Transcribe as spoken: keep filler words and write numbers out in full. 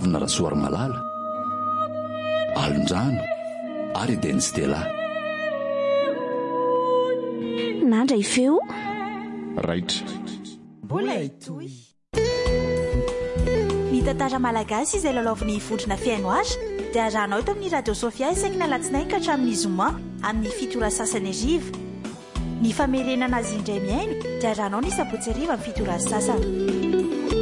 na rasoary malala alonjano ary Denis Dela nandray feo raitra mbola itoy ny tantara malagasy izay lalaoviny vondrona fiaino azy dia arahanao eto amin'ny radio Sofia isaky ny alatsinainy ka hatramin'ny zoma amin'ny fitora sasany ariva. Ny famerenana azy indray miaino dia arahanao ny sabotsy ariva amin'ny fitora sasany.